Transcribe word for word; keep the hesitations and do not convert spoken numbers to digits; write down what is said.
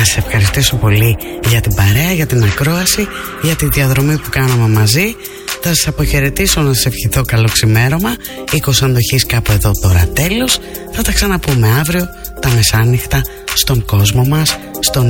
σας ευχαριστήσω πολύ για την παρέα, για την ακρόαση, για τη διαδρομή που κάναμε μαζί. Θα σας αποχαιρετήσω, να σας ευχηθώ καλό ξημέρωμα. Οίκος Αντοχής κάπου εδώ τώρα τέλος. Θα τα ξαναπούμε αύριο τα μεσάνυχτα στον κόσμο μας, στον